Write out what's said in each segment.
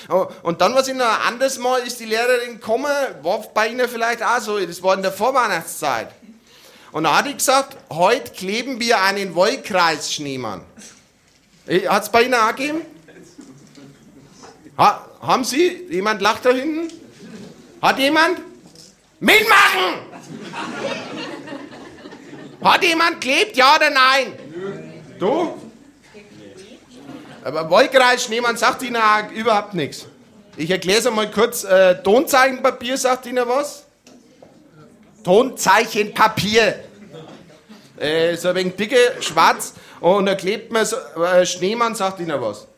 Und dann, was ich noch anders mal, ist die Lehrerin gekommen, war bei Ihnen vielleicht auch so, das war in der Vorweihnachtszeit. Und da hat die gesagt, heute kleben wir einen Wollkreisschneemann. Hat es bei Ihnen auch gegeben? Haben Sie? Jemand lacht da hinten? Hat jemand? Mitmachen! Hat jemand klebt, ja oder nein? Du? Aber Wollkreisschneemann sagt Ihnen auch überhaupt nichts. Ich erkläre es einmal kurz. Tonzeichenpapier sagt Ihnen was? Tonzeichenpapier. So ein wenig dicke, schwarz. Und da klebt man so, Schneemann sagt Ihnen was.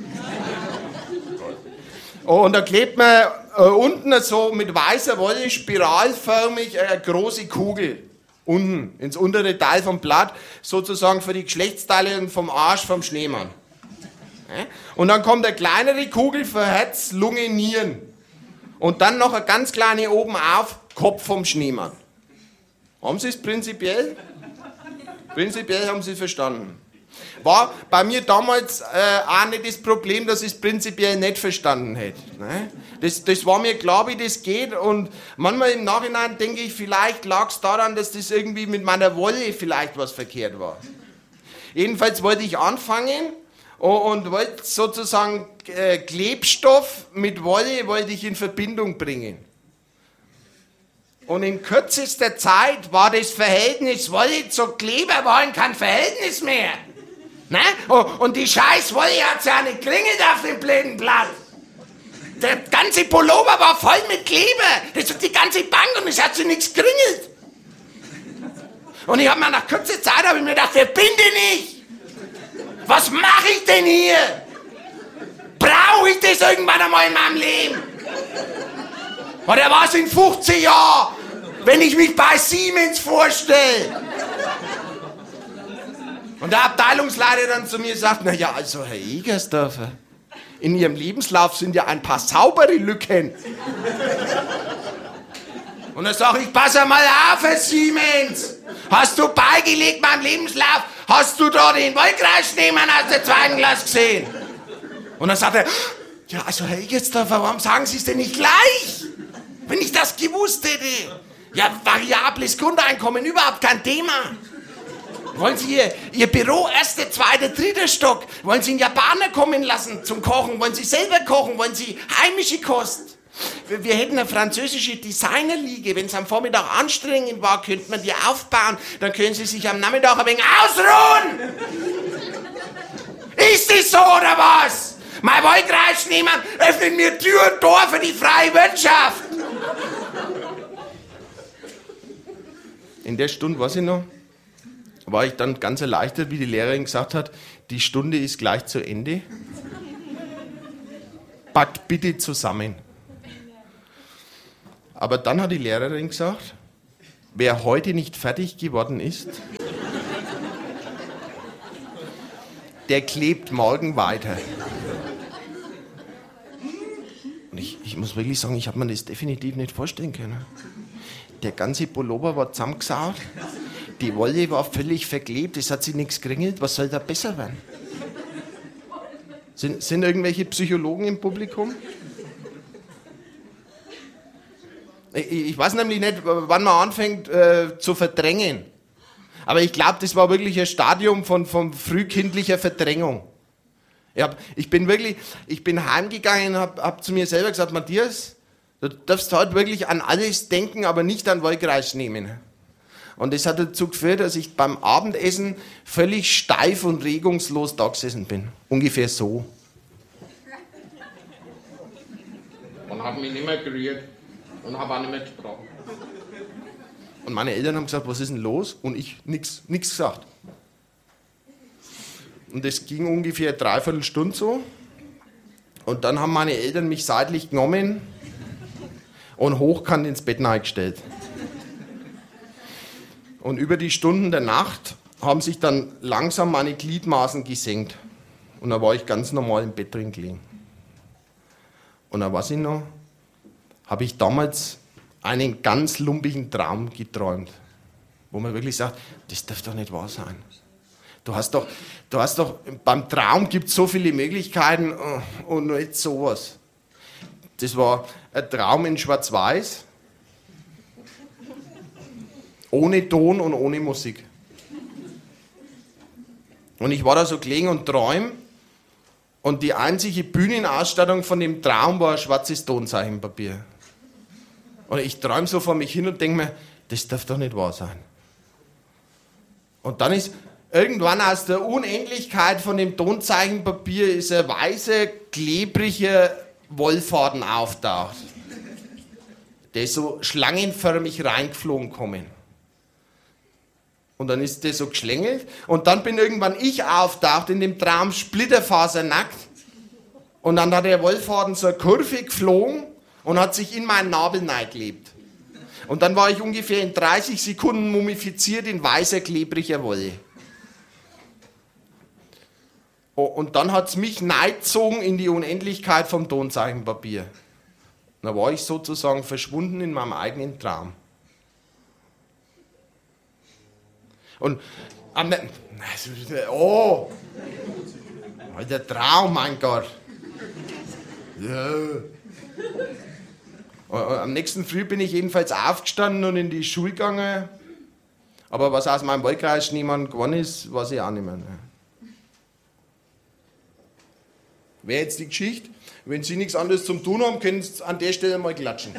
Und da klebt man unten so mit weißer Wolle spiralförmig eine große Kugel. Unten, ins untere Teil vom Blatt, sozusagen für die Geschlechtsteile vom Arsch vom Schneemann. Und dann kommt eine kleinere Kugel für Herz, Lunge, Nieren. Und dann noch eine ganz kleine oben auf, Kopf vom Schneemann. Haben Sie es prinzipiell? Prinzipiell haben Sie es verstanden. War bei mir damals auch nicht das Problem, dass ich es prinzipiell nicht verstanden hätte. Ne? Das war mir klar, wie das geht. Und manchmal im Nachhinein denke ich, vielleicht lag es daran, dass das irgendwie mit meiner Wolle vielleicht was verkehrt war. Jedenfalls wollte ich anfangen und wollte sozusagen Klebstoff mit Wolle wollte ich in Verbindung bringen. Und in kürzester Zeit war das Verhältnis Wolle zu Kleber war kein Verhältnis mehr. Ne? Und die scheiß Wolle hat ja nicht geringelt auf dem blöden Blatt. Der ganze Pullover war voll mit Kleber. Das hat die ganze Bank und es hat sich nichts geringelt. Und ich habe mir nach kurzer Zeit ich mir gedacht, wer bin denn ich? Was mache ich denn hier? Brauche ich das irgendwann einmal in meinem Leben? Oder was in 50 Jahren, wenn ich mich bei Siemens vorstelle? Und der Abteilungsleiter dann zu mir sagt, naja, also Herr Egersdorfer, in Ihrem Lebenslauf sind ja ein paar saubere Lücken. Und dann sage ich, pass mal auf, Herr Siemens. Hast du beigelegt meinem Lebenslauf? Hast du da den Wollkreisschneemann aus der 2. Klasse gesehen? Und dann sagt er, ja, also Herr Egersdorfer, warum sagen Sie es denn nicht gleich? Wenn ich das gewusst hätte. Ja, variables Grundeinkommen, überhaupt kein Thema. Wollen Sie Ihr Büro, 1., 2., 3. Stock, wollen Sie einen Japaner kommen lassen zum Kochen? Wollen Sie selber kochen? Wollen Sie heimische Kost? Wir hätten eine französische Designerliege. Wenn es am Vormittag anstrengend war, könnte man die aufbauen. Dann können Sie sich am Nachmittag ein wenig ausruhen. Ist das so oder was? Mein Wollkreisschneemann öffnet mir Tür und Tor für die freie Wirtschaft. In der Stunde, weiß ich noch, war ich dann ganz erleichtert, wie die Lehrerin gesagt hat, die Stunde ist gleich zu Ende. Packt bitte zusammen. Aber dann hat die Lehrerin gesagt, wer heute nicht fertig geworden ist, der klebt morgen weiter. Und ich muss wirklich sagen, ich habe mir das definitiv nicht vorstellen können. Der ganze Pullover war zusammengesaut, die Wolle war völlig verklebt, es hat sich nichts geringelt, was soll da besser werden? Sind irgendwelche Psychologen im Publikum? Ich weiß nämlich nicht, wann man anfängt zu verdrängen. Aber ich glaube, das war wirklich ein Stadium von frühkindlicher Verdrängung. Ich bin heimgegangen und hab zu mir selber gesagt, Matthias, du darfst heute wirklich an alles denken, aber nicht an Wollkreisschneemann. Und das hat dazu geführt, dass ich beim Abendessen völlig steif und regungslos da gesessen bin. Ungefähr so. Und habe mich nicht mehr gerührt und habe auch nicht mehr gesprochen. Und meine Eltern haben gesagt, was ist denn los? Und ich nichts gesagt. Und das ging ungefähr 3/4 Stunde so. Und dann haben meine Eltern mich seitlich genommen und hochkant ins Bett eingestellt. Und über die Stunden der Nacht haben sich dann langsam meine Gliedmaßen gesenkt. Und da war ich ganz normal im Bett drin gelegen. Und da weiß ich noch, habe ich damals einen ganz lumpigen Traum geträumt, wo man wirklich sagt, das darf doch nicht wahr sein. Du hast doch, beim Traum gibt es so viele Möglichkeiten und nicht sowas. Das war ein Traum in Schwarz-Weiß, ohne Ton und ohne Musik. Und ich war da so gelegen und träum und die einzige Bühnenausstattung von dem Traum war ein schwarzes Tonzeichenpapier. Und ich träume so vor mich hin und denke mir, das darf doch nicht wahr sein. Und dann ist irgendwann aus der Unendlichkeit von dem Tonzeichenpapier ist ein weißer, klebriger Wollfaden auftaucht. Der ist so schlangenförmig reingeflogen kommen. Und dann ist der so geschlängelt und dann bin irgendwann ich auftaucht in dem Traum splitterfasernackt und dann hat der Wollfaden so eine Kurve geflogen und hat sich in meinen Nabel reingeklebt. Und dann war ich ungefähr in 30 Sekunden mumifiziert in weißer, klebriger Wolle. Und dann hat es mich reingezogen in die Unendlichkeit vom Tonzeichenpapier. Da war ich sozusagen verschwunden in meinem eigenen Traum. Und der Traum, mein Gott. Ja. Am nächsten Früh bin ich jedenfalls aufgestanden und in die Schule gegangen. Aber was aus meinem Wahlkreis niemand geworden ist, weiß ich auch nicht mehr. Wäre jetzt die Geschichte. Wenn Sie nichts anderes zum Tun haben, können Sie an der Stelle mal klatschen.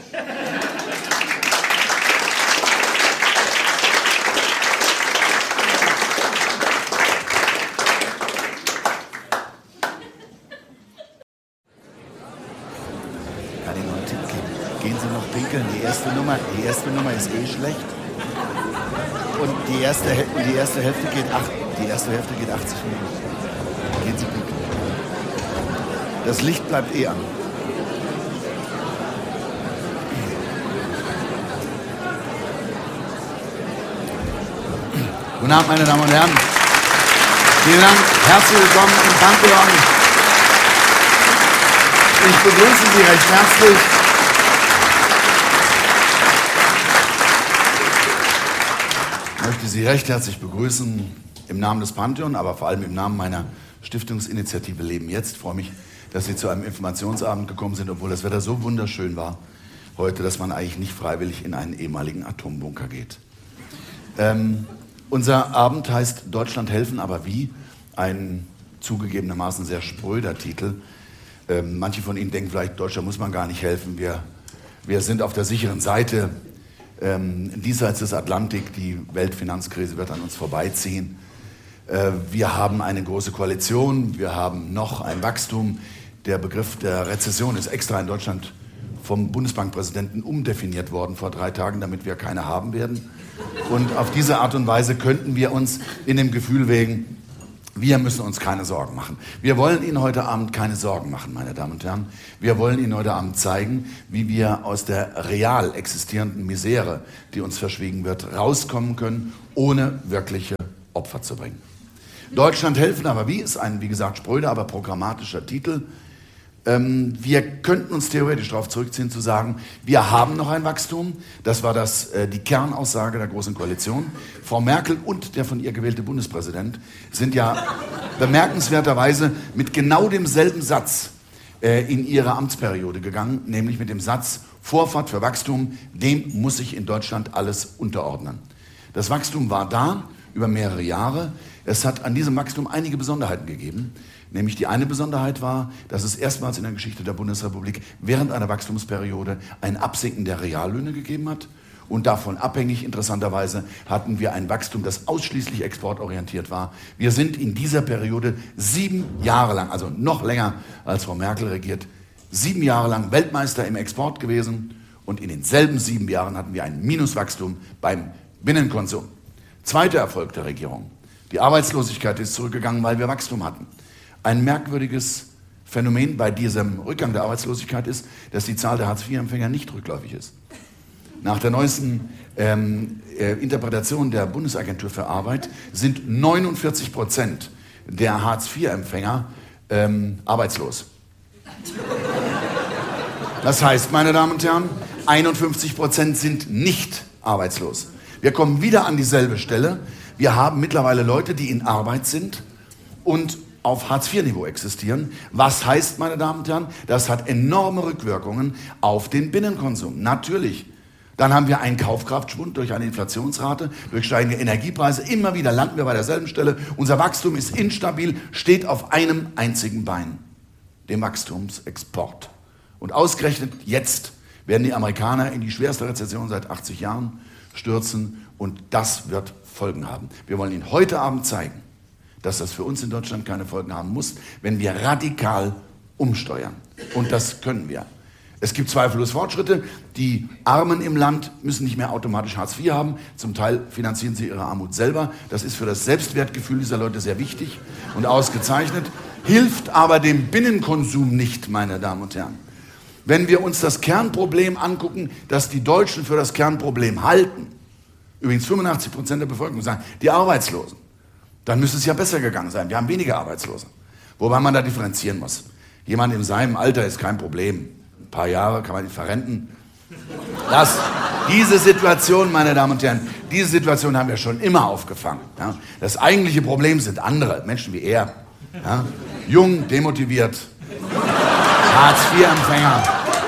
Gehen Sie noch pinkeln, die erste Nummer ist eh schlecht. Und die erste Hälfte geht 80 Minuten. Gehen Sie pinkeln. Das Licht bleibt eh an. Guten Abend, meine Damen und Herren. Vielen Dank. Herzlich willkommen im Pantheon. Ich begrüße Sie recht herzlich. Ich möchte Sie recht herzlich begrüßen im Namen des Pantheon, aber vor allem im Namen meiner Stiftungsinitiative Leben Jetzt. Ich freue mich, dass Sie zu einem Informationsabend gekommen sind, obwohl das Wetter so wunderschön war heute, dass man eigentlich nicht freiwillig in einen ehemaligen Atombunker geht. Unser Abend heißt Deutschland helfen, aber wie? Ein zugegebenermaßen sehr spröder Titel. Manche von Ihnen denken vielleicht, Deutschland muss man gar nicht helfen. Wir sind auf der sicheren Seite. Diesseits des Atlantik, die Weltfinanzkrise wird an uns vorbeiziehen. Wir haben eine große Koalition, wir haben noch ein Wachstum. Der Begriff der Rezession ist extra in Deutschland vom Bundesbankpräsidenten umdefiniert worden vor 3 Tagen, damit wir keine haben werden. Und auf diese Art und Weise könnten wir uns in dem Gefühl wägen, wir müssen uns keine Sorgen machen. Wir wollen Ihnen heute Abend keine Sorgen machen, meine Damen und Herren. Wir wollen Ihnen heute Abend zeigen, wie wir aus der real existierenden Misere, die uns verschwiegen wird, rauskommen können, ohne wirkliche Opfer zu bringen. Deutschland helfen, aber wie? Ist ein, wie gesagt, spröder, aber programmatischer Titel. Wir könnten uns theoretisch darauf zurückziehen, zu sagen, wir haben noch ein Wachstum. Das war die Kernaussage der Großen Koalition. Frau Merkel und der von ihr gewählte Bundespräsident sind ja bemerkenswerterweise mit genau demselben Satz in ihre Amtsperiode gegangen, nämlich mit dem Satz, Vorfahrt für Wachstum, dem muss sich in Deutschland alles unterordnen. Das Wachstum war da über mehrere Jahre. Es hat an diesem Wachstum einige Besonderheiten gegeben. Nämlich die eine Besonderheit war, dass es erstmals in der Geschichte der Bundesrepublik während einer Wachstumsperiode ein Absinken der Reallöhne gegeben hat. Und davon abhängig, interessanterweise, hatten wir ein Wachstum, das ausschließlich exportorientiert war. Wir sind in dieser Periode 7 Jahre lang, also noch länger als Frau Merkel regiert, 7 Jahre lang Weltmeister im Export gewesen. Und in denselben 7 Jahren hatten wir ein Minuswachstum beim Binnenkonsum. Zweiter Erfolg der Regierung. Die Arbeitslosigkeit ist zurückgegangen, weil wir Wachstum hatten. Ein merkwürdiges Phänomen bei diesem Rückgang der Arbeitslosigkeit ist, dass die Zahl der Hartz-IV-Empfänger nicht rückläufig ist. Nach der neuesten Interpretation der Bundesagentur für Arbeit sind 49% der Hartz-IV-Empfänger arbeitslos. Das heißt, meine Damen und Herren, 51% sind nicht arbeitslos. Wir kommen wieder an dieselbe Stelle. Wir haben mittlerweile Leute, die in Arbeit sind und auf Hartz-IV-Niveau existieren. Was heißt, meine Damen und Herren, das hat enorme Rückwirkungen auf den Binnenkonsum. Natürlich. Dann haben wir einen Kaufkraftschwund durch eine Inflationsrate, durch steigende Energiepreise. Immer wieder landen wir bei derselben Stelle. Unser Wachstum ist instabil, steht auf einem einzigen Bein, dem Wachstumsexport. Und ausgerechnet jetzt werden die Amerikaner in die schwerste Rezession seit 80 Jahren stürzen und das wird Folgen haben. Wir wollen Ihnen heute Abend zeigen, dass das für uns in Deutschland keine Folgen haben muss, wenn wir radikal umsteuern. Und das können wir. Es gibt zweifellos Fortschritte. Die Armen im Land müssen nicht mehr automatisch Hartz IV haben. Zum Teil finanzieren sie ihre Armut selber. Das ist für das Selbstwertgefühl dieser Leute sehr wichtig und ausgezeichnet. Hilft aber dem Binnenkonsum nicht, meine Damen und Herren. Wenn wir uns das Kernproblem angucken, das die Deutschen für das Kernproblem halten, übrigens 85% der Bevölkerung sagen, die Arbeitslosen, dann müsste es ja besser gegangen sein. Wir haben weniger Arbeitslose. Wobei man da differenzieren muss. Jemand in seinem Alter ist kein Problem. Ein paar Jahre kann man ihn verrenten. Diese Situation, meine Damen und Herren, diese Situation haben wir schon immer aufgefangen. Ja? Das eigentliche Problem sind andere, Menschen wie er. Ja? Jung, demotiviert, Hartz-IV-Empfänger.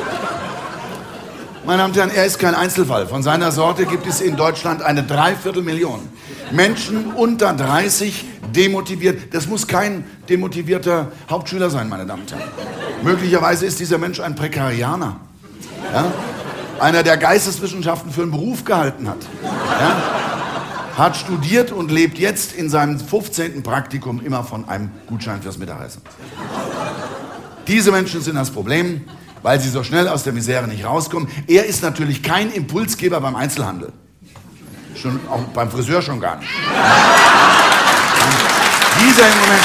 Meine Damen und Herren, er ist kein Einzelfall. Von seiner Sorte gibt es in Deutschland eine 250.000 Menschen unter 30 demotiviert. Das muss kein demotivierter Hauptschüler sein, meine Damen und Herren. Möglicherweise ist dieser Mensch ein Prekarianer. Ja? Einer, der Geisteswissenschaften für einen Beruf gehalten hat. Ja? Hat studiert und lebt jetzt in seinem 15. Praktikum immer von einem Gutschein fürs Mittagessen. Diese Menschen sind das Problem, weil sie so schnell aus der Misere nicht rauskommen. Er ist natürlich kein Impulsgeber beim Einzelhandel. Schon, auch beim Friseur schon gar nicht. Dieser im Moment,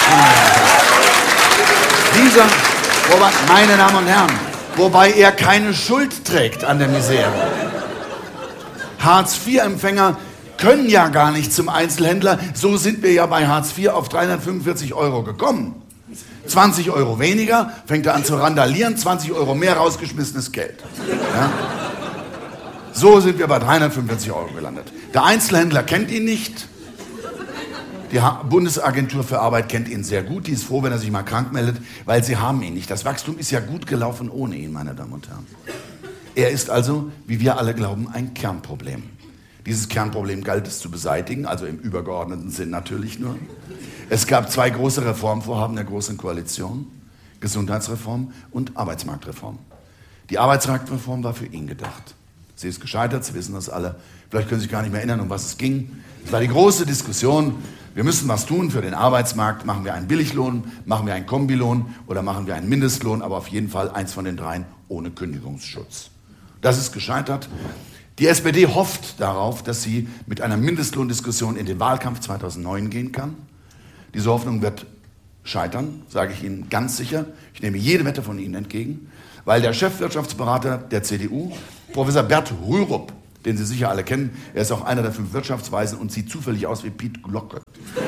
meine Damen und Herren, wobei er keine Schuld trägt an der Misere. Hartz-IV-Empfänger können ja gar nicht zum Einzelhändler. So sind wir ja bei Hartz IV auf 345 € gekommen. 20 € weniger, fängt er an zu randalieren, 20 € mehr rausgeschmissenes Geld. Ja? So sind wir bei 345 € gelandet. Der Einzelhändler kennt ihn nicht. Die Bundesagentur für Arbeit kennt ihn sehr gut. Die ist froh, wenn er sich mal krank meldet, weil sie haben ihn nicht. Das Wachstum ist ja gut gelaufen ohne ihn, meine Damen und Herren. Er ist also, wie wir alle glauben, ein Kernproblem. Dieses Kernproblem galt es zu beseitigen, also im übergeordneten Sinn natürlich nur. Es gab zwei große Reformvorhaben der Großen Koalition, Gesundheitsreform und Arbeitsmarktreform. Die Arbeitsmarktreform war für ihn gedacht. Sie ist gescheitert, Sie wissen das alle. Vielleicht können Sie sich gar nicht mehr erinnern, um was es ging. Es war die große Diskussion, wir müssen was tun für den Arbeitsmarkt. Machen wir einen Billiglohn, machen wir einen Kombilohn oder machen wir einen Mindestlohn, aber auf jeden Fall eins von den dreien ohne Kündigungsschutz. Das ist gescheitert. Die SPD hofft darauf, dass sie mit einer Mindestlohndiskussion in den Wahlkampf 2009 gehen kann. Diese Hoffnung wird scheitern, sage ich Ihnen ganz sicher. Ich nehme jede Wette von Ihnen entgegen, weil der Chefwirtschaftsberater der CDU, Professor Bert Rürup, den Sie sicher alle kennen, er ist auch einer der 5 Wirtschaftsweisen und sieht zufällig aus wie Piet Glocke.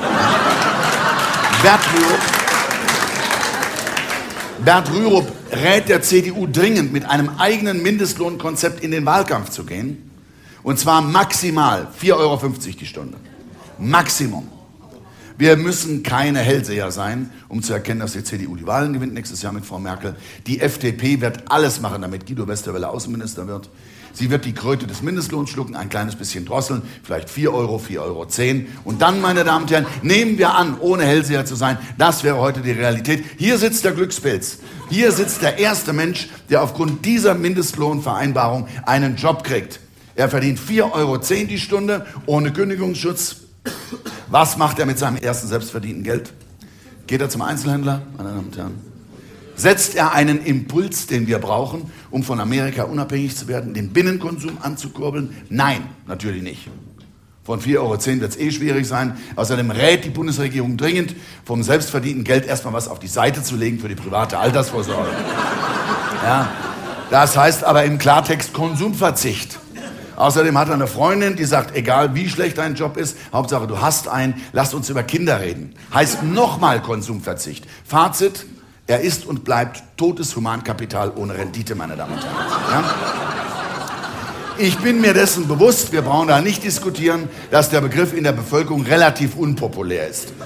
Bert Rürup rät der CDU dringend, mit einem eigenen Mindestlohnkonzept in den Wahlkampf zu gehen. Und zwar maximal 4,50 € die Stunde. Maximum. Wir müssen keine Hellseher sein, um zu erkennen, dass die CDU die Wahlen gewinnt nächstes Jahr mit Frau Merkel. Die FDP wird alles machen, damit Guido Westerwelle Außenminister wird. Sie wird die Kröte des Mindestlohns schlucken, ein kleines bisschen drosseln, vielleicht 4 €, 4,10 €. Und dann, meine Damen und Herren, nehmen wir an, ohne Hellseher zu sein, das wäre heute die Realität. Hier sitzt der Glückspilz. Hier sitzt der erste Mensch, der aufgrund dieser Mindestlohnvereinbarung einen Job kriegt. Er verdient 4,10 € die Stunde, ohne Kündigungsschutz. Was macht er mit seinem ersten selbstverdienten Geld? Geht er zum Einzelhändler, meine Damen und Herren? Setzt er einen Impuls, den wir brauchen, um von Amerika unabhängig zu werden, den Binnenkonsum anzukurbeln? Nein, natürlich nicht. Von 4,10 € wird es schwierig sein. Außerdem rät die Bundesregierung dringend, vom selbstverdienten Geld erstmal was auf die Seite zu legen für die private Altersvorsorge. Ja, das heißt aber im Klartext Konsumverzicht. Außerdem hat er eine Freundin, die sagt, egal wie schlecht dein Job ist, Hauptsache du hast einen, lasst uns über Kinder reden. Heißt nochmal Konsumverzicht. Fazit, er ist und bleibt totes Humankapital ohne Rendite, meine Damen und Herren. Ja? Ich bin mir dessen bewusst, wir brauchen da nicht diskutieren, dass der Begriff in der Bevölkerung relativ unpopulär ist.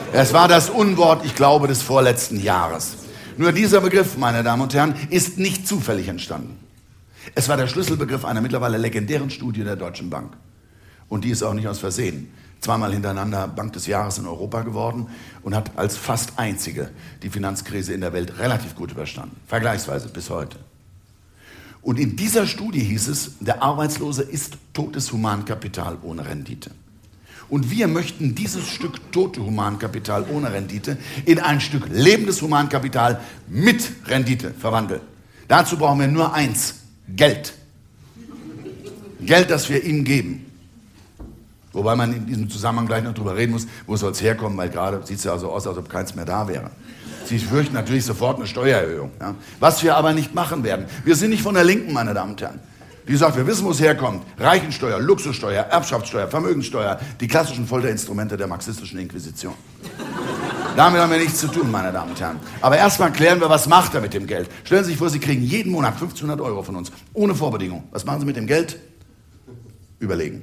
Es war das Unwort, ich glaube, des vorletzten Jahres. Nur dieser Begriff, meine Damen und Herren, ist nicht zufällig entstanden. Es war der Schlüsselbegriff einer mittlerweile legendären Studie der Deutschen Bank. Und die ist auch nicht aus Versehen. Zweimal hintereinander Bank des Jahres in Europa geworden und hat als fast einzige die Finanzkrise in der Welt relativ gut überstanden. Vergleichsweise bis heute. Und in dieser Studie hieß es, der Arbeitslose ist totes Humankapital ohne Rendite. Und wir möchten dieses Stück tote Humankapital ohne Rendite in ein Stück lebendes Humankapital mit Rendite verwandeln. Dazu brauchen wir nur eins, Geld. Geld, das wir ihm geben. Wobei man in diesem Zusammenhang gleich noch drüber reden muss, wo soll es herkommen, weil gerade sieht es ja so aus, als ob keins mehr da wäre. Sie fürchten natürlich sofort eine Steuererhöhung. Ja? Was wir aber nicht machen werden. Wir sind nicht von der Linken, meine Damen und Herren. Die sagt, wir wissen, wo es herkommt. Reichensteuer, Luxussteuer, Erbschaftssteuer, Vermögenssteuer, die klassischen Folterinstrumente der marxistischen Inquisition. Damit haben wir nichts zu tun, meine Damen und Herren. Aber erstmal klären wir, was macht er mit dem Geld. Stellen Sie sich vor, Sie kriegen jeden Monat 1500 Euro von uns, ohne Vorbedingung. Was machen Sie mit dem Geld? Überlegen.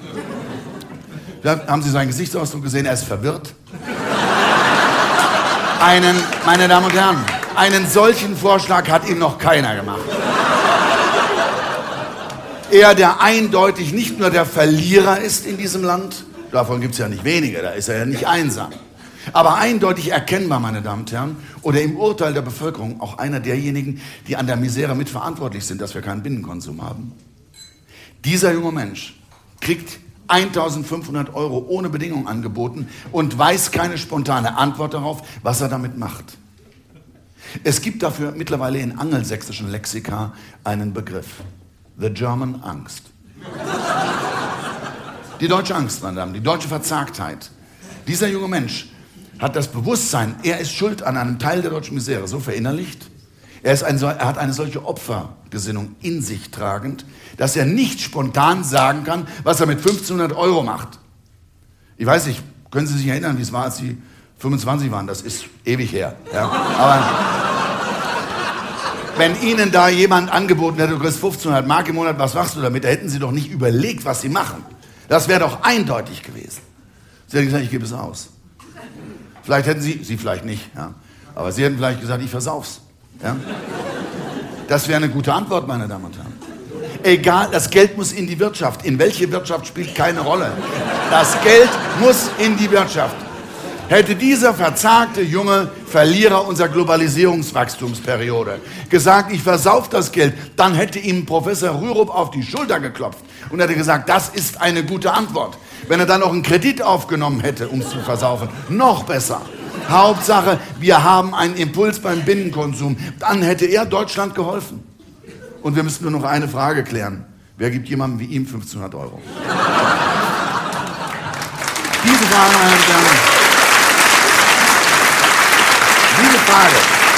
Da haben Sie seinen Gesichtsausdruck gesehen, er ist verwirrt. Meine Damen und Herren, einen solchen Vorschlag hat ihm noch keiner gemacht. Er, der eindeutig nicht nur der Verlierer ist in diesem Land, davon gibt es ja nicht wenige, da ist er ja nicht einsam, aber eindeutig erkennbar, meine Damen und Herren, oder im Urteil der Bevölkerung auch einer derjenigen, die an der Misere mitverantwortlich sind, dass wir keinen Binnenkonsum haben. Dieser junge Mensch kriegt 1.500 Euro ohne Bedingung angeboten und weiß keine spontane Antwort darauf, was er damit macht. Es gibt dafür mittlerweile in angelsächsischen Lexika einen Begriff. The German Angst. Die deutsche Angst, meine Damen, die deutsche Verzagtheit. Dieser junge Mensch hat das Bewusstsein, er ist schuld an einem Teil der deutschen Misere, so verinnerlicht. Er hat eine solche Opfergesinnung in sich tragend, dass er nicht spontan sagen kann, was er mit 1.500 Euro macht. Ich weiß nicht, können Sie sich erinnern, wie es war, als Sie 25 waren? Das ist ewig her. Ja? Aber wenn Ihnen da jemand angeboten hätte, du kriegst 1.500 Mark im Monat, was machst du damit? Da hätten Sie doch nicht überlegt, was Sie machen. Das wäre doch eindeutig gewesen. Sie hätten gesagt, ich gebe es aus. Vielleicht hätten Sie vielleicht nicht, ja? Aber Sie hätten vielleicht gesagt, ich versauf's. Ja? Das wäre eine gute Antwort, meine Damen und Herren. Egal, das Geld muss in die Wirtschaft. In welche Wirtschaft spielt keine Rolle. Das Geld muss in die Wirtschaft. Hätte dieser verzagte junge Verlierer unserer Globalisierungswachstumsperiode gesagt, ich versauf das Geld, dann hätte ihm Professor Rürup auf die Schulter geklopft und hätte gesagt, das ist eine gute Antwort. Wenn er dann noch einen Kredit aufgenommen hätte, um es zu versaufen, noch besser. Hauptsache, wir haben einen Impuls beim Binnenkonsum. Dann hätte er Deutschland geholfen. Und wir müssen nur noch eine Frage klären. Wer gibt jemandem wie ihm 1.500 Euro? Diese Frage, meine Damen und Herren. Diese Frage.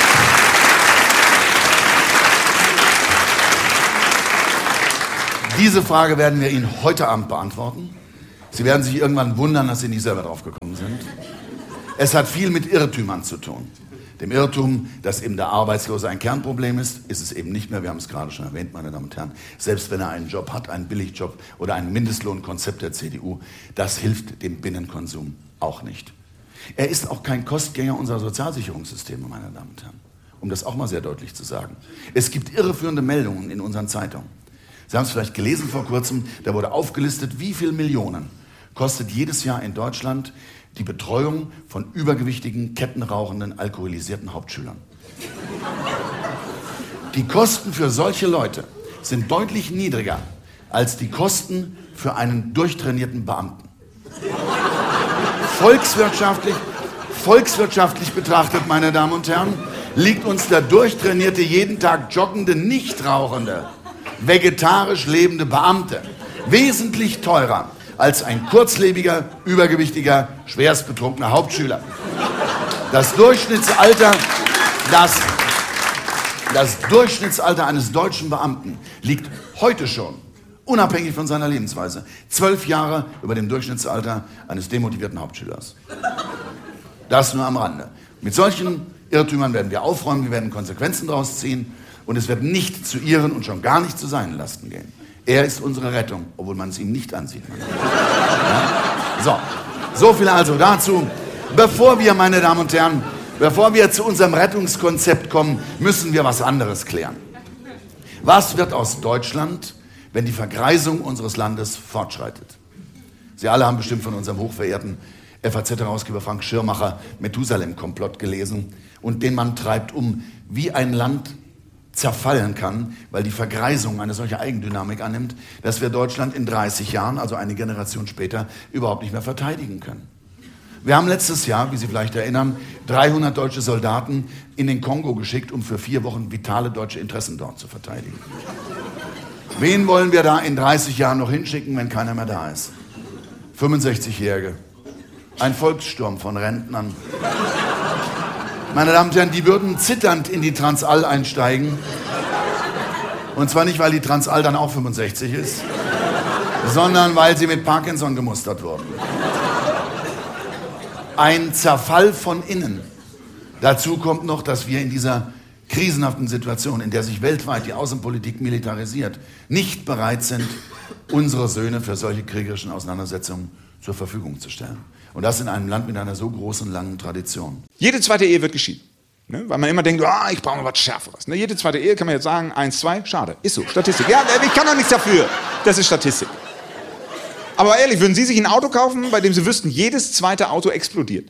Diese Frage werden wir Ihnen heute Abend beantworten. Sie werden sich irgendwann wundern, dass Sie nicht selber drauf gekommen sind. Es hat viel mit Irrtümern zu tun. Dem Irrtum, dass eben der Arbeitslose ein Kernproblem ist es eben nicht mehr. Wir haben es gerade schon erwähnt, meine Damen und Herren. Selbst wenn er einen Job hat, einen Billigjob oder ein Mindestlohnkonzept der CDU, das hilft dem Binnenkonsum auch nicht. Er ist auch kein Kostgänger unserer Sozialsicherungssysteme, meine Damen und Herren. Um das auch mal sehr deutlich zu sagen. Es gibt irreführende Meldungen in unseren Zeitungen. Sie haben es vielleicht gelesen vor kurzem, da wurde aufgelistet, wie viel Millionen kostet jedes Jahr in Deutschland die Betreuung von übergewichtigen, kettenrauchenden, alkoholisierten Hauptschülern. Die Kosten für solche Leute sind deutlich niedriger als die Kosten für einen durchtrainierten Beamten. Volkswirtschaftlich betrachtet, meine Damen und Herren, liegt uns der durchtrainierte, jeden Tag joggende, nicht rauchende, vegetarisch lebende Beamte wesentlich teurer als ein kurzlebiger, übergewichtiger, schwerst betrunkener Hauptschüler. Das Durchschnittsalter eines deutschen Beamten liegt heute schon, unabhängig von seiner Lebensweise, 12 Jahre über dem Durchschnittsalter eines demotivierten Hauptschülers. Das nur am Rande. Mit solchen Irrtümern werden wir aufräumen, wir werden Konsequenzen daraus ziehen und es wird nicht zu Ihren und schon gar nicht zu seinen Lasten gehen. Er ist unsere Rettung, obwohl man es ihm nicht ansieht. Ja? So viel also dazu. Bevor wir, meine Damen und Herren, bevor wir zu unserem Rettungskonzept kommen, müssen wir was anderes klären. Was wird aus Deutschland, wenn die Vergreisung unseres Landes fortschreitet? Sie alle haben bestimmt von unserem hochverehrten FAZ-Herausgeber Frank Schirmacher Methusalem-Komplott gelesen. Und den Mann treibt um, wie ein Land zerfallen kann, weil die Vergreisung eine solche Eigendynamik annimmt, dass wir Deutschland in 30 Jahren, also eine Generation später, überhaupt nicht mehr verteidigen können. Wir haben letztes Jahr, wie Sie vielleicht erinnern, 300 deutsche Soldaten in den Kongo geschickt, um für 4 Wochen vitale deutsche Interessen dort zu verteidigen. Wen wollen wir da in 30 Jahren noch hinschicken, wenn keiner mehr da ist? 65-Jährige. Ein Volkssturm von Rentnern. Meine Damen und Herren, die würden zitternd in die Transall einsteigen. Und zwar nicht, weil die Transall dann auch 65 ist, sondern weil sie mit Parkinson gemustert wurden. Ein Zerfall von innen. Dazu kommt noch, dass wir in dieser krisenhaften Situation, in der sich weltweit die Außenpolitik militarisiert, nicht bereit sind, unsere Söhne für solche kriegerischen Auseinandersetzungen zur Verfügung zu stellen. Und das in einem Land mit einer so großen, langen Tradition. Jede zweite Ehe wird geschieden. Ne? Weil man immer denkt, ich brauche mal was Schärferes. Ne? Jede zweite Ehe kann man jetzt sagen, 1, 2, schade. Ist so, Statistik. Ja, ich kann doch nichts dafür. Das ist Statistik. Aber ehrlich, würden Sie sich ein Auto kaufen, bei dem Sie wüssten, jedes zweite Auto explodiert?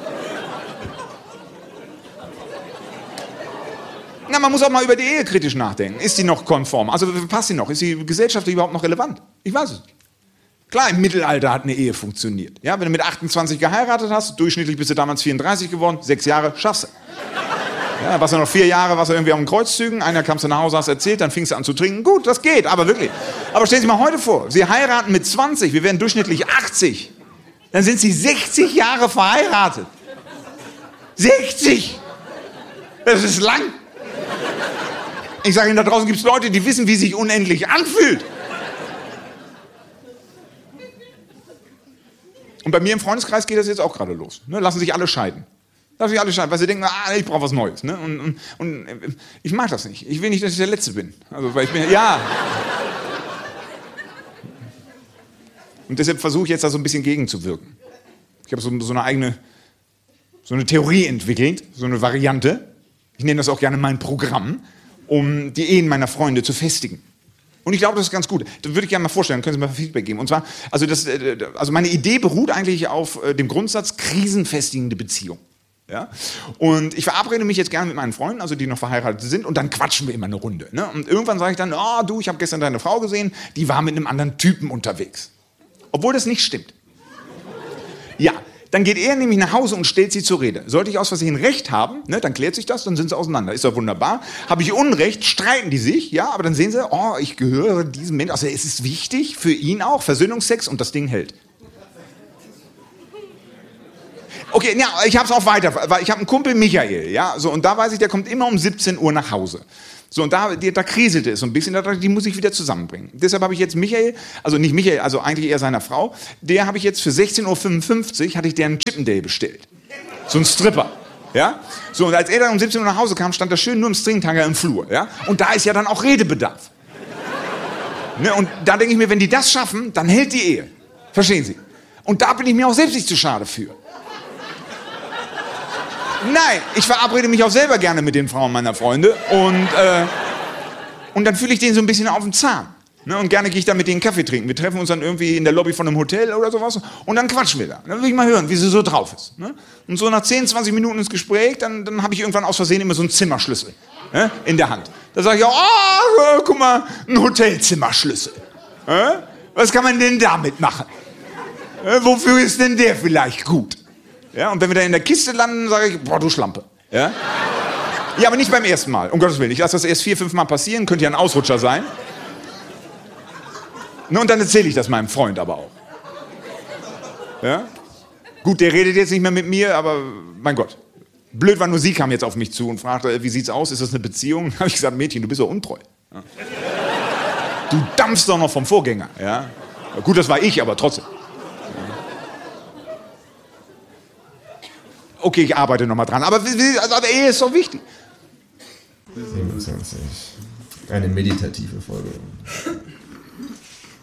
Na, man muss auch mal über die Ehe kritisch nachdenken. Ist die noch konform? Also passt die noch? Ist die gesellschaftlich überhaupt noch relevant? Ich weiß es nicht. Klar, im Mittelalter hat eine Ehe funktioniert. Ja, wenn du mit 28 geheiratet hast, durchschnittlich bist du damals 34 geworden, 6 Jahre, schaffst du. Ja, warst du noch 4 Jahre, warst du irgendwie auf den Kreuzzügen, einer kamst du nach Hause, hast erzählt, dann fingst du an zu trinken. Gut, das geht, aber wirklich. Aber stellen Sie sich mal heute vor, Sie heiraten mit 20, wir werden durchschnittlich 80. Dann sind Sie 60 Jahre verheiratet. 60! Das ist lang. Ich sage Ihnen, da draußen gibt es Leute, die wissen, wie sich unendlich anfühlt. Und bei mir im Freundeskreis geht das jetzt auch gerade los. Ne? Lassen sich alle scheiden. Lassen sich alle scheiden, weil sie denken, ich brauche was Neues. Ne? Und ich mag das nicht. Ich will nicht, dass ich der Letzte bin. Also, weil ich bin, ja. Und deshalb versuche ich jetzt da so ein bisschen gegenzuwirken. Ich habe so eine Theorie entwickelt, so eine Variante. Ich nenne das auch gerne mein Programm, um die Ehen meiner Freunde zu festigen. Und ich glaube, das ist ganz gut. Das würde ich gerne mal vorstellen, können Sie mir Feedback geben. Und zwar, also meine Idee beruht eigentlich auf dem Grundsatz krisenfestigende Beziehung. Ja? Und ich verabrede mich jetzt gerne mit meinen Freunden, also die noch verheiratet sind, und dann quatschen wir immer eine Runde. Ne? Und irgendwann sage ich dann, ich habe gestern deine Frau gesehen, die war mit einem anderen Typen unterwegs. Obwohl das nicht stimmt. Ja. Dann geht er nämlich nach Hause und stellt sie zur Rede. Sollte ich aus Versehen Recht haben, ne, dann klärt sich das, dann sind sie auseinander. Ist doch wunderbar. Habe ich Unrecht, streiten die sich, ja, aber dann sehen sie, ich gehöre diesem Menschen. Also es ist wichtig, für ihn auch, Versöhnungsex, und das Ding hält. Okay, ja, ich habe es auch weiter, weil ich habe einen Kumpel, Michael, ja, so, und da weiß ich, der kommt immer um 17 Uhr nach Hause. So, und da kriselte es so ein bisschen, die muss ich wieder zusammenbringen. Deshalb habe ich jetzt Michael, also nicht Michael, also eigentlich eher seiner Frau, der habe ich jetzt für 16.55 Uhr, hatte ich deren Chippendale bestellt. So ein Stripper, ja. So, und als er dann um 17 Uhr nach Hause kam, stand er schön nur im Stringtanger im Flur, ja. Und da ist ja dann auch Redebedarf. Ne, und da denke ich mir, wenn die das schaffen, dann hält die Ehe. Verstehen Sie? Und da bin ich mir auch selbst nicht zu schade für. Nein, ich verabrede mich auch selber gerne mit den Frauen meiner Freunde und dann fühle ich denen so ein bisschen auf den Zahn. Ne? Und gerne gehe ich dann mit denen Kaffee trinken. Wir treffen uns dann irgendwie in der Lobby von einem Hotel oder sowas und dann quatschen wir da. Dann will ich mal hören, wie sie so drauf ist. Ne? Und so nach 10, 20 Minuten ins Gespräch, dann habe ich irgendwann aus Versehen immer so einen Zimmerschlüssel in der Hand. Da sage ich, guck mal, ein Hotelzimmerschlüssel. Was kann man denn damit machen? Wofür ist denn der vielleicht gut? Ja, und wenn wir dann in der Kiste landen, sage ich, du Schlampe. Ja? Ja, aber nicht beim ersten Mal, um Gottes Willen. Ich lasse das erst 4, 5 Mal passieren, könnte ja ein Ausrutscher sein. Und dann erzähle ich das meinem Freund aber auch. Ja? Gut, der redet jetzt nicht mehr mit mir, aber mein Gott. Blöd war nur, sie kam jetzt auf mich zu und fragte, wie sieht's aus, ist das eine Beziehung? Da habe ich gesagt, Mädchen, du bist doch untreu. Ja? Du dampfst doch noch vom Vorgänger. Ja? Gut, das war ich, aber trotzdem. Okay, ich arbeite noch mal dran, aber Ehe ist doch wichtig. 27. Eine meditative Folge.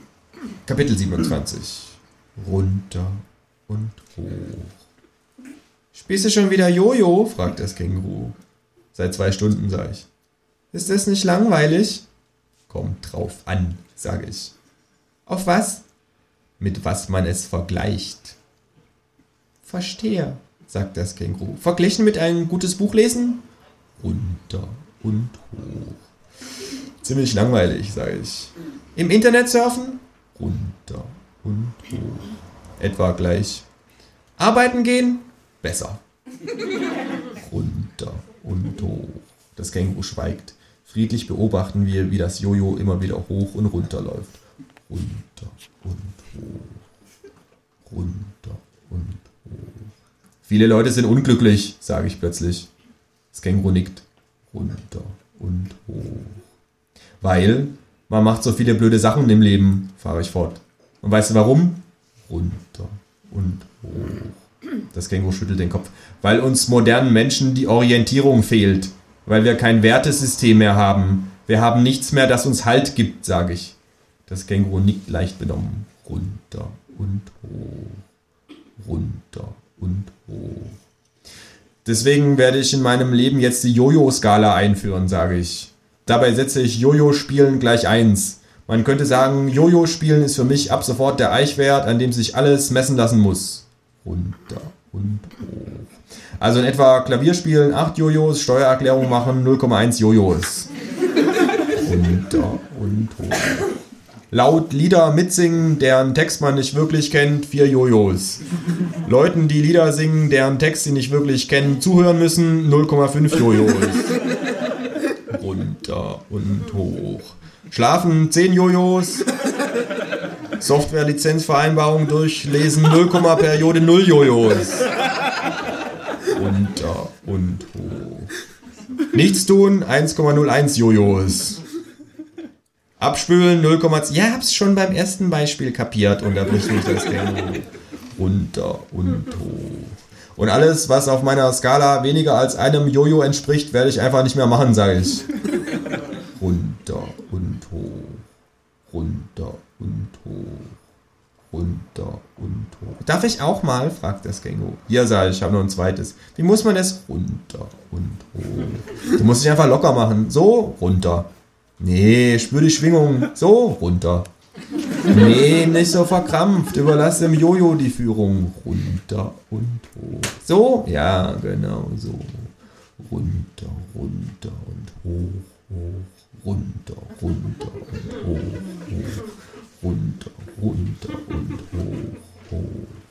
Kapitel 27. Runter und hoch. Spielst du schon wieder Jojo? Fragt das Känguru. Seit 2 Stunden, sag ich. Ist das nicht langweilig? Kommt drauf an, sage ich. Auf was? Mit was man es vergleicht. Verstehe, sagt das Känguru. Verglichen mit einem gutes Buch lesen? Runter und hoch. Ziemlich langweilig, sage ich. Im Internet surfen? Runter und hoch. Etwa gleich. Arbeiten gehen? Besser. Runter und hoch. Das Känguru schweigt. Friedlich beobachten wir, wie das Jojo immer wieder hoch und runter läuft. Runter und hoch. Runter und hoch. Viele Leute sind unglücklich, sage ich plötzlich. Das Känguru nickt. Runter und hoch. Weil man macht so viele blöde Sachen im Leben, fahre ich fort. Und weißt du warum? Runter und hoch. Das Känguru schüttelt den Kopf. Weil uns modernen Menschen die Orientierung fehlt. Weil wir kein Wertesystem mehr haben. Wir haben nichts mehr, das uns Halt gibt, sage ich. Das Känguru nickt leicht benommen. Runter und hoch. Runter und hoch. Deswegen werde ich in meinem Leben jetzt die Jojo-Skala einführen, sage ich. Dabei setze ich Jojo-Spielen gleich 1. Man könnte sagen, Jojo-Spielen ist für mich ab sofort der Eichwert, an dem sich alles messen lassen muss. Runter und hoch. Also in etwa Klavierspielen 8 Jojos, Steuererklärung machen 0,1 Jojos. Runter und hoch. Laut Lieder mitsingen, deren Text man nicht wirklich kennt, 4 Jojos. Leuten, die Lieder singen, deren Text sie nicht wirklich kennen, zuhören müssen, 0,5 Jojos. Runter und hoch. Schlafen 10 Jojos. Software-Lizenzvereinbarung durchlesen, 0, Periode 0 Jojos. Runter und hoch. Nichts tun, 1,01 Jojos. Abspülen, 0,2. Ja, hab's schon beim ersten Beispiel kapiert, unterbricht mich das Känguru. Runter und hoch. Und alles, was auf meiner Skala weniger als einem Jojo entspricht, werde ich einfach nicht mehr machen, sage ich. Runter und hoch. Runter und hoch. Runter und hoch. Darf ich auch mal? Fragt das Känguru. Ja, sag ich habe noch ein zweites. Wie muss man das? Runter und hoch. Du musst dich einfach locker machen. So, runter. Nee, spür die Schwingung. So, runter. Nee, nicht so verkrampft. Überlass dem Jojo die Führung. Runter und hoch. So? Ja, genau so. Runter, runter und hoch, hoch. Runter, runter und hoch, hoch. Runter, runter und hoch, hoch.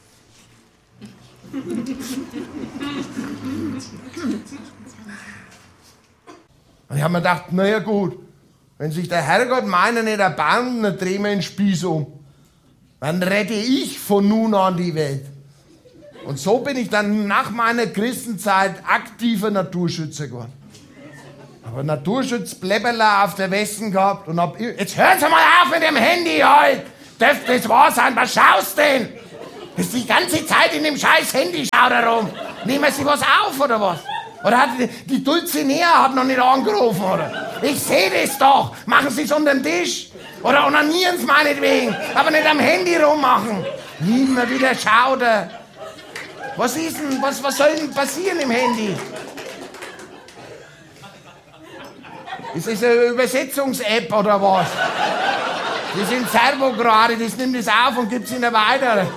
Und ich habe mir gedacht, naja gut, wenn sich der Herrgott meiner nicht erbarmt, dann drehen wir den Spieß um. Dann rette ich von nun an die Welt. Und so bin ich dann nach meiner Christenzeit aktiver Naturschützer geworden. Aber Naturschutzbläbberler auf der Westen gehabt und hab... Jetzt hören Sie mal auf mit dem Handy halt! Dürfte das wahr sein? Was schaust denn? Das ist die ganze Zeit in dem scheiß Handy, schau da rum. Nehmen Sie was auf, oder was? Oder hat die Dulcinea hat noch nicht angerufen, oder? Ich sehe das doch. Machen Sie es unter den Tisch. Oder onanieren Sie meinetwegen. Aber nicht am Handy rummachen. Immer wieder Schauder. Was ist denn, was soll denn passieren im Handy? Ist das eine Übersetzungs-App oder was? Die sind Servo gerade, das nimmt das auf und gibt es ihnen weiter.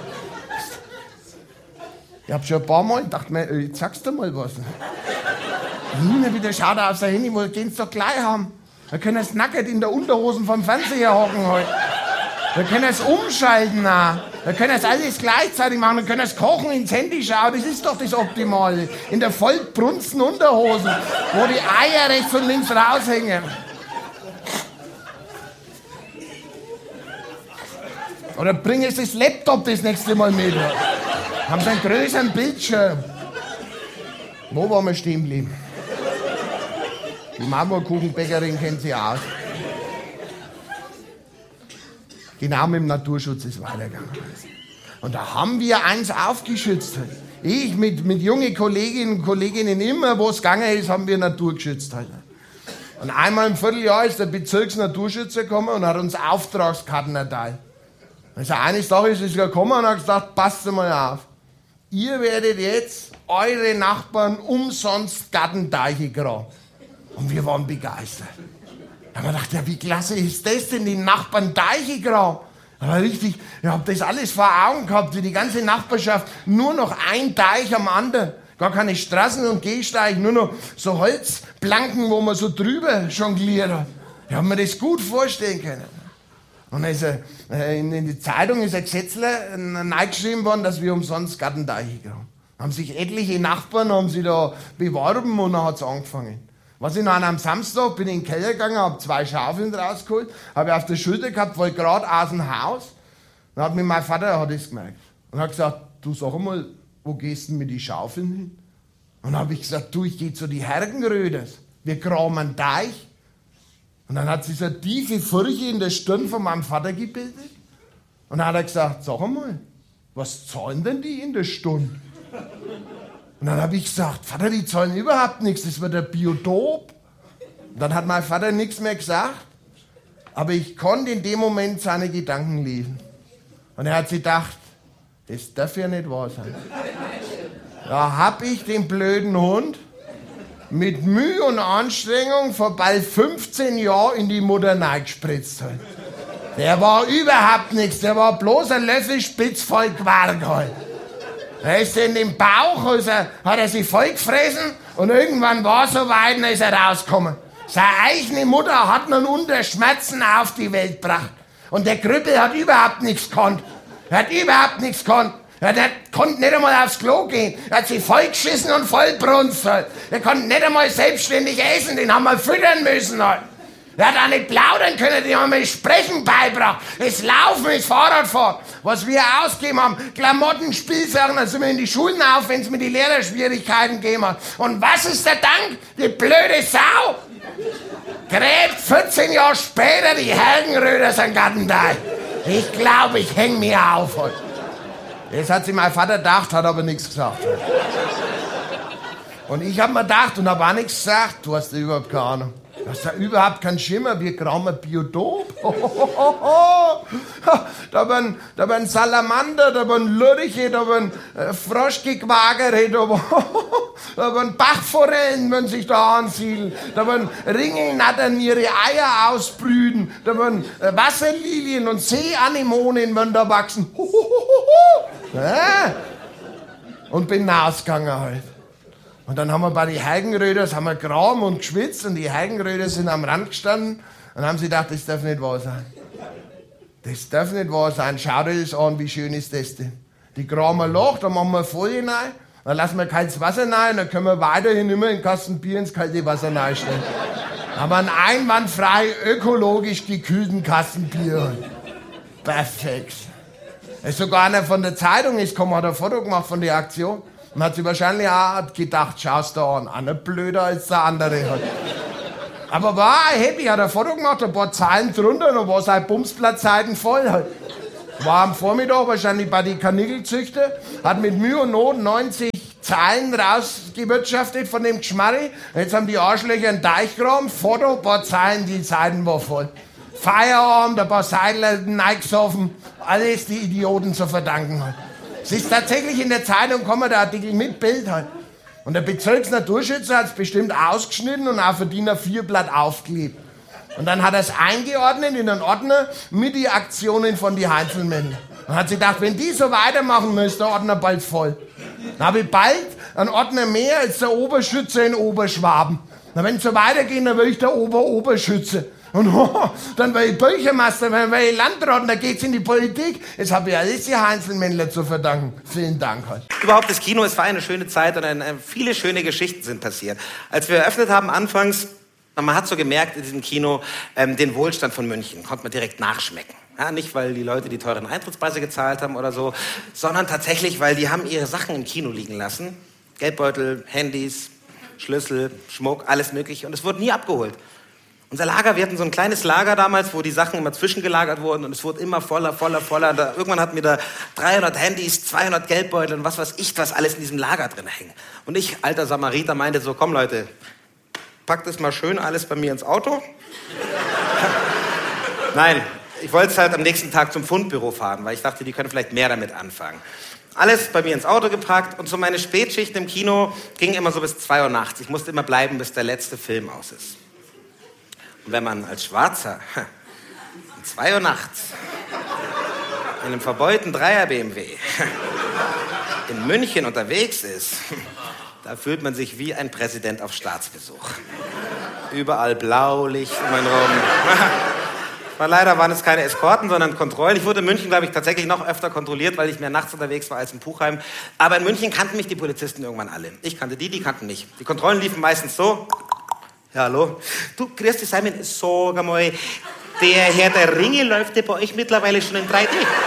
Ich hab schon ein paar Mal gedacht, jetzt sagst du mal was. Immer wieder schaut er auf sein Handy, wo gehen sie doch gleich haben. Wir können es nackert in der Unterhosen vom Fernseher hocken heute. Wir können es umschalten auch. Wir können es alles gleichzeitig machen. Wir können es kochen, ins Handy schauen. Das ist doch das Optimale. In der vollbrunsten Unterhosen, wo die Eier rechts und links raushängen. Oder bring jetzt das Laptop das nächste Mal mit. Haben Sie einen größeren Bildschirm. Wo waren wir stehen geblieben? Die Marmorkuchenbäckerin kennt sie aus. Genau mit dem Naturschutz ist weitergegangen. Und da haben wir eins aufgeschützt. Ich mit jungen Kolleginnen und Kollegen immer, wo es gegangen ist, haben wir Natur geschützt. Und einmal im Vierteljahr ist der Bezirksnaturschützer gekommen und hat uns Auftragskarten erteilt. Also eines Tages ist er gekommen und hat gesagt, passt mal auf. ihr werdet jetzt eure Nachbarn umsonst Gartenteiche graben. Und wir waren begeistert. Da haben wir gedacht, ja, wie klasse ist das denn, die Nachbarn Teiche graben? Aber richtig, ich hab das alles vor Augen gehabt, wie die ganze Nachbarschaft, nur noch ein Teich am anderen. Gar keine Straßen und Gehsteige, nur noch so Holzplanken, wo man so drüber jongliert hat. Ich hab mir das gut vorstellen können. Und dann ist in die Zeitung ist ein Gesetzler reingeschrieben worden, dass wir umsonst Gartenteiche graben. Haben sich etliche Nachbarn haben sich da beworben und dann hat's angefangen. Was ich noch am Samstag bin in den Keller gegangen, habe 2 Schaufeln rausgeholt, habe auf der Schulter gehabt, wollte gerade aus dem Haus. Dann hat mir mein Vater das gemerkt und hat gesagt, du sag mal, wo gehst du mit die Schaufeln hin? Und dann habe ich gesagt, du, ich gehe zu die Hergenröders, wir graben einen Teich. Und dann hat sich so eine tiefe Furche in der Stirn von meinem Vater gebildet. Und dann hat er gesagt, sag mal, was zahlen denn die in der Stunde? Und dann habe ich gesagt, Vater, die zahlen überhaupt nichts, das wird ein Biotop. Und dann hat mein Vater nichts mehr gesagt, aber ich konnte in dem Moment seine Gedanken lesen. Und er hat sich gedacht, das darf ja nicht wahr sein. Da habe ich den blöden Hund mit Mühe und Anstrengung vor bald 15 Jahren in die Mutter reingespritzt. Der war überhaupt nichts, der war bloß ein Löffel spitz voll Quark halt. Er ist in den Bauch, also hat er sich voll gefressen und irgendwann war es so weit und dann ist er rausgekommen. Seine eigene Mutter hat ihn unter Schmerzen auf die Welt gebracht. Und der Krüppel hat überhaupt nichts gekonnt. Er hat überhaupt nichts gekonnt. Der konnte nicht einmal aufs Klo gehen. Er hat sich voll geschissen und voll brunst halt. Er konnte nicht einmal selbstständig essen, den haben wir füttern müssen halt. Er hat auch nicht plaudern können, die haben mir das Sprechen beigebracht. Das Laufen, das Fahrradfahren. Was wir ausgegeben haben, Klamotten, Spielsachen, dann sind wir in die Schulen auf, wenn es mit den Lehrerschwierigkeiten gegeben hat. Und was ist der Dank? Die blöde Sau! Gräbt 14 Jahre später die Hergenröders an Gartenteich. Ich glaube, ich häng mir auf heute. Das hat sich mein Vater gedacht, hat aber nichts gesagt. Und ich hab mir gedacht und hab auch nichts gesagt. Du hast ja überhaupt keine Ahnung. Du hast ja überhaupt keinen Schimmer. Wir graben ein Biotop. Da werden Salamander, da werden Lurche, da werden Froschgequagere, da werden Bachforellen, wenn sich da ansiedeln. Da werden Ringelnattern ihre Eier ausbrüten. Da werden Wasserlilien und Seeanemonen werden da wachsen. Und bin rausgegangen halt. Und dann haben wir bei den Hergenröders gegraben und geschwitzt und die Hergenröder sind am Rand gestanden und haben sie gedacht, das darf nicht wahr sein. Das darf nicht wahr sein. Schau dir das an, wie schön ist das denn. Die graben ein Loch, da machen wir Folie rein, dann lassen wir kaltes Wasser rein, dann können wir weiterhin immer einen Kasten Bier ins kalte Wasser reinstellen. Haben wir einen einwandfrei ökologisch gekühlten Kasten Bier. Perfekt. Es ist sogar einer von der Zeitung ist gekommen, hat ein Foto gemacht von der Aktion. Und hat sich wahrscheinlich auch gedacht, schau's da an, einer blöder als der andere. Aber war happy, hat ein Foto gemacht, ein paar Zeilen drunter, dann war sein Bumsblattseiten voll. Halt. War am Vormittag wahrscheinlich bei den Kanickelzüchter, hat mit Mühe und Not 90 Zeilen rausgewirtschaftet von dem Geschmarri. Jetzt haben die Arschlöcher einen Teich gegraben, Foto, ein paar Zeilen, die Seiten war voll. Feierabend, ein paar Seidler reingesoffen, alles die Idioten zu verdanken. Halt. Es ist tatsächlich in der Zeitung, kommt der Artikel mit Bild halt. Und der Bezirksnaturschützer hat es bestimmt ausgeschnitten und auf ein DIN A4-Blatt aufgeklebt. Und dann hat er es eingeordnet in einen Ordner mit den Aktionen von den Heinzelmännern. Und hat sich gedacht, wenn die so weitermachen müssen, ist der Ordner bald voll. Dann habe ich bald einen Ordner mehr als der Oberschütze in Oberschwaben. Na, wenn es so weitergeht, dann will ich der Oberschütze. Und dann war ich Bürgermeister, dann war ich Landrat und dann geht's in die Politik. Jetzt habe ich alles die Heinzelmännler zu verdanken. Vielen Dank halt. Überhaupt das Kino, es war eine schöne Zeit und viele schöne Geschichten sind passiert. Als wir eröffnet haben anfangs, man hat so gemerkt in diesem Kino, den Wohlstand von München konnte man direkt nachschmecken. Ja, nicht, weil die Leute die teuren Eintrittspreise gezahlt haben oder so, sondern tatsächlich, weil die haben ihre Sachen im Kino liegen lassen. Geldbeutel, Handys, Schlüssel, Schmuck, alles mögliche. Und es wurde nie abgeholt. Unser Lager, wir hatten so ein kleines Lager damals, wo die Sachen immer zwischengelagert wurden und es wurde immer voller. Irgendwann hatten wir da 300 Handys, 200 Geldbeutel und was weiß ich, was alles in diesem Lager drin hängt. Und ich, alter Samariter, meinte so, komm Leute, packt das mal schön alles bei mir ins Auto. Nein, Ich wollte halt am nächsten Tag zum Fundbüro fahren, weil ich dachte, die können vielleicht mehr damit anfangen. Alles bei mir ins Auto gepackt und so meine Spätschicht im Kino ging immer so bis 2 Uhr nachts. Ich musste immer bleiben, bis der letzte Film aus ist. Und wenn man als Schwarzer um 2 Uhr nachts in einem verbeulten Dreier-BMW in München unterwegs ist, da fühlt man sich wie ein Präsident auf Staatsbesuch. Überall Blaulicht um einen rum. Weil leider waren es keine Eskorten, sondern Kontrollen. Ich wurde in München, glaube ich, tatsächlich noch öfter kontrolliert, weil ich mehr nachts unterwegs war als in Puchheim. Aber in München kannten mich die Polizisten irgendwann alle. Ich kannte die kannten mich. Die Kontrollen liefen meistens so. Ja, hallo. Du, grüß dich, Simon. Sag mal, der Herr der Ringe läuft ja bei euch mittlerweile schon in 3D.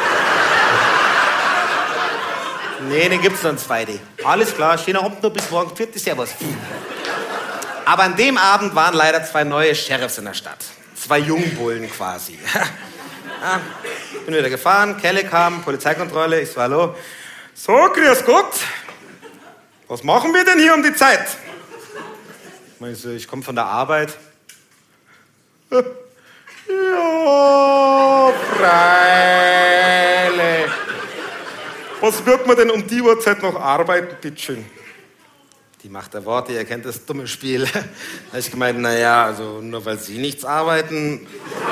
Nee, den gibt's nur in 2D. Alles klar, schöner Abend noch, bis morgen. Vierte, servus. Aber an dem Abend waren leider 2 neue Sheriffs in der Stadt. 2 Jungbullen quasi. Ja, bin wieder gefahren, Kelle kam, Polizeikontrolle, ich so, hallo. So, grüß Gott. Was machen wir denn hier um die Zeit? Ich so, ich komme von der Arbeit. Ja, freilich. Was wird man denn um die Uhrzeit noch arbeiten, bitteschön? Die Macht der Worte, ihr kennt das dumme Spiel. Da habe ich gemeint, naja, also nur weil Sie nichts arbeiten.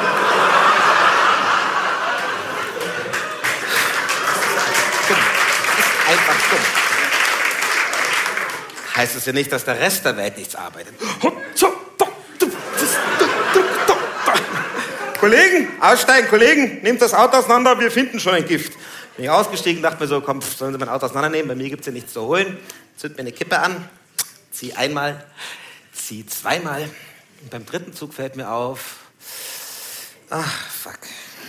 Dumm. Ist einfach dumm. Heißt es ja nicht, dass der Rest der Welt nichts arbeitet. Kollegen, aussteigen, Kollegen, nehmt das Auto auseinander, wir finden schon ein Gift. Bin ich ausgestiegen, dachte mir so, komm, sollen Sie mein Auto auseinandernehmen, bei mir gibt's ja nichts zu holen. Zünd mir eine Kippe an. Zieh einmal, zieh zweimal. Und beim 3. Zug fällt mir auf, ach, fuck.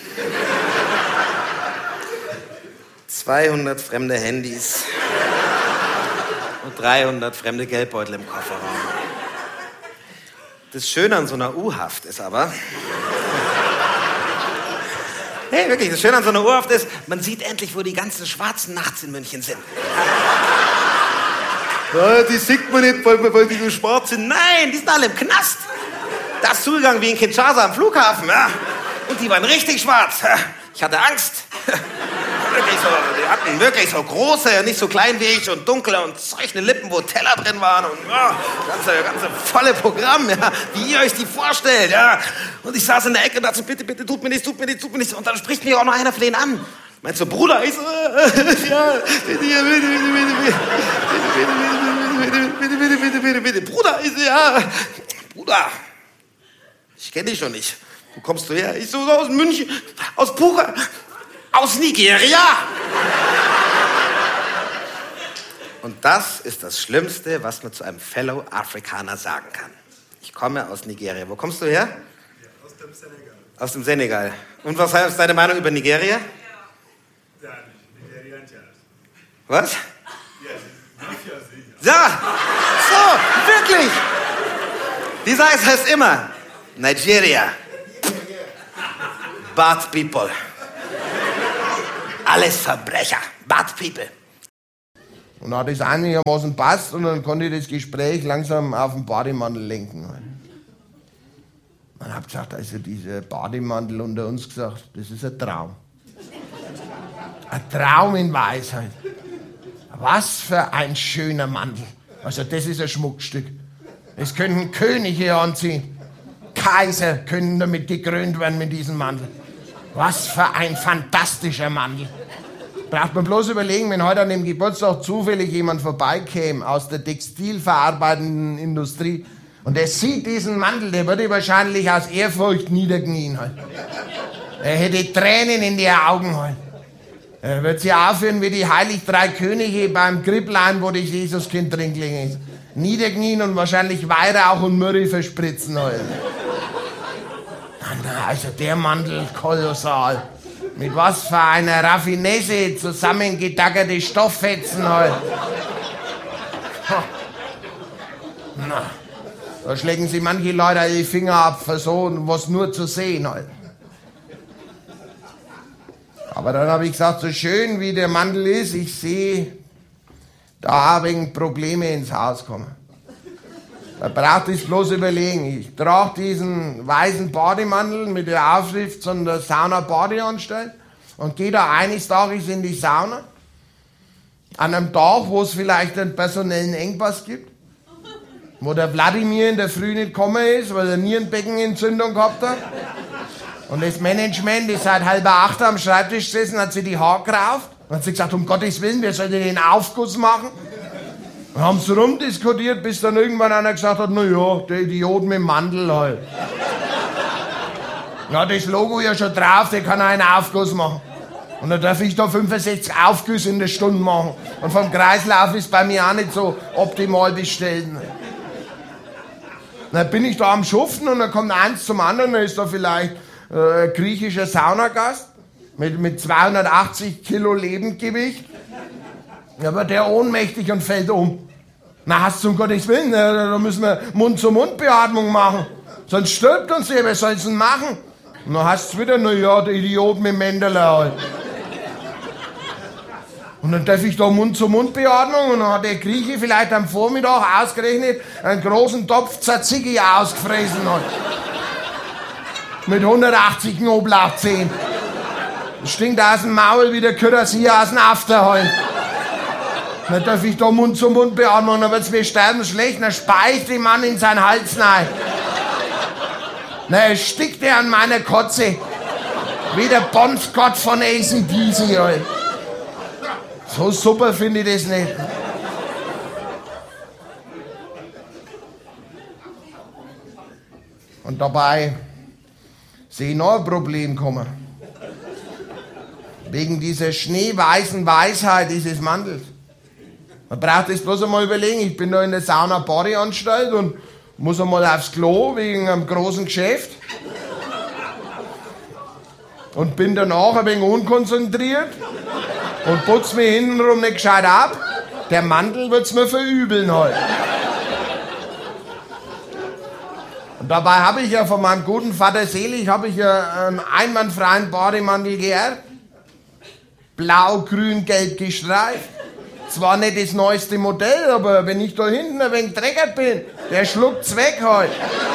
200 fremde Handys und 300 fremde Geldbeutel im Kofferraum. Das Schöne an so einer U-Haft ist aber, hey, wirklich, das Schöne an so einer U-Haft ist, man sieht endlich, wo die ganzen Schwarzen nachts in München sind. Ja, die sieht man nicht, weil die so schwarz sind. Nein, die sind alle im Knast. Da ist zugegangen wie in Kinshasa am Flughafen. Ja. Und die waren richtig schwarz. Ich hatte Angst. Die hatten wirklich so große, nicht so klein wie ich und dunkle und solche Lippen, wo Teller drin waren. Und ganze volle Programm, ja, wie ihr euch die vorstellt. Ja. Und ich saß in der Ecke und dachte so, bitte, bitte, tut mir nichts, tut mir nichts, tut mir nichts. Und dann spricht mich auch noch einer von denen an. Meinst du, Bruder? Ich so, ja, bitte, Bruder, ich so, ja. Bruder, ich kenne dich schon nicht. Wo kommst du her? Ich so, aus München, aus Puchheim, aus Nigeria. Und das ist das Schlimmste, was man zu einem Fellow Afrikaner sagen kann. Ich komme aus Nigeria. Wo kommst du her? Ja, aus dem Senegal. Aus dem Senegal. Und was ist deine Meinung über Nigeria? Was? Ja, so, wirklich. Die sagen es heißt immer, Nigeria, bad people. Alles Verbrecher, bad people. Und dann hat das einigermaßen passt und dann konnte ich das Gespräch langsam auf den Bademantel lenken. Man hat gesagt, also dieser Bademantel unter uns gesagt, das ist ein Traum. Ein Traum in Weisheit. Was für ein schöner Mantel. Also das ist ein Schmuckstück. Das könnten Könige anziehen. Kaiser können damit gekrönt werden mit diesem Mantel. Was für ein fantastischer Mantel. Braucht man bloß überlegen, wenn heute an dem Geburtstag zufällig jemand vorbeikäme aus der textilverarbeitenden Industrie und der sieht diesen Mantel, der würde wahrscheinlich aus Ehrfurcht niederknien. Halt. Er hätte Tränen in die Augen. Halt. Er wird sie aufführen wie die heilig 3 Könige beim Kripplein, wo das Jesuskind drin gelegen ist. Niederknien und wahrscheinlich Weihrauch und Myrrhe verspritzen. Halt. Also der Mantel kolossal. Mit was für einer Raffinesse zusammengetackerte Stofffetzen halt. Na, da schlägen sich manche Leute die Finger ab für so was nur zu sehen halt. Aber dann habe ich gesagt, so schön wie der Mantel ist, ich sehe, da wegen Probleme ins Haus kommen. Man braucht es bloß überlegen. Ich trage diesen weißen Bademantel mit der Aufschrift von der Sauna-Badeanstalt und gehe da eines Tages in die Sauna. An einem Tag, wo es vielleicht einen personellen Engpass gibt. Wo der Wladimir in der Früh nicht gekommen ist, weil er Nierenbeckenentzündung gehabt hat. Und das Management ist seit 7:30 am Schreibtisch gesessen, hat sich die Haare gerauft. Und hat sie gesagt, um Gottes Willen, wir sollten den Aufguss machen. Dann haben sie rumdiskutiert, bis dann irgendwann einer gesagt hat, na ja, der Idiot mit dem Mandel halt. Ja, das Logo ja schon drauf, der kann einen Aufguss machen. Und dann darf ich da 65 Aufgüsse in der Stunde machen. Und vom Kreislauf ist bei mir auch nicht so optimal bestellt. Dann bin ich da am Schuften und dann kommt eins zum anderen, dann ist da vielleicht ein griechischer Saunagast mit 280 Kilo Lebendgewicht. Aber der ohnmächtig und fällt um. Na, hast du um Gottes Willen, da müssen wir Mund-zu-Mund-Beatmung machen. Sonst stirbt uns der, wer soll's denn machen? Und dann hast du wieder, na ja, der Idiot mit Mendele halt. Und dann darf ich da Mund-zu-Mund-Beatmung und dann hat der Grieche vielleicht am Vormittag ausgerechnet einen großen Topf Tzatziki ausgefressen halt. Mit 180 Knoblauchzehen. Das stinkt aus dem Maul wie der Kürassier aus dem After halt. Dann darf ich da Mund-zu-Mund beatmen, dann wird's mir sterbenschlecht, dann speicht der Mann in seinen Hals rein. Na, erstickt er an meiner Kotze. Wie der Bon Scott von AC/DC halt. So super finde ich das nicht. Und dabei sehe ich noch ein Problem kommen. Wegen dieser schneeweißen Weisheit dieses Mantels. Man braucht das bloß einmal überlegen. Ich bin da in der Sauna-Badeanstalt und muss einmal aufs Klo wegen einem großen Geschäft. Und bin danach ein wenig unkonzentriert und putz mir hintenrum nicht gescheit ab. Der Mantel wird's mir verübeln heute. Und dabei habe ich ja von meinem guten Vater Selig einen einwandfreien Bademantel geerbt. Blau, grün, gelb gestreift. Zwar nicht das neueste Modell, aber wenn ich da hinten ein wenig dreckert bin, der schluckt's weg heute.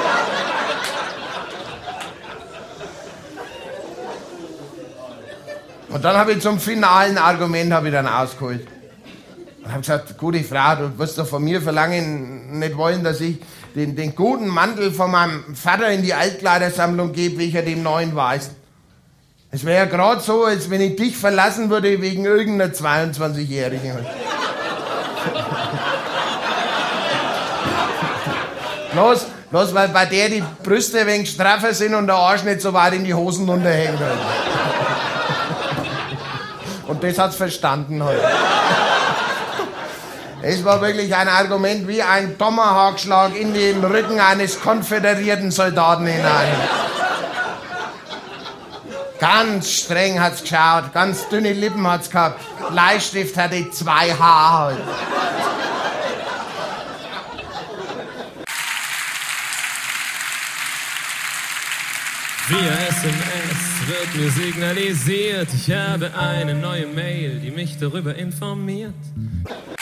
Und dann habe ich zum finalen Argument dann ausgeholt. Und habe gesagt, gute Frau, du wirst doch von mir verlangen, nicht wollen, dass ich den guten Mantel von meinem Vater in die Altkleidersammlung gebe, wie ich dem neuen weiß. Es wäre ja gerade so, als wenn ich dich verlassen würde wegen irgendeiner 22-Jährigen. Bloß weil bei der die Brüste ein wenig straffer sind und der Arsch nicht so weit in die Hosen runterhängt. Und das hat's verstanden heute. Es war wirklich ein Argument wie ein Tomahawk-Schlag in den Rücken eines konföderierten Soldaten hinein. Ganz streng hat's geschaut, ganz dünne Lippen hat's gehabt. Bleistift hatte 2 Haare. Via SMS wird mir signalisiert, ich habe eine neue Mail, die mich darüber informiert.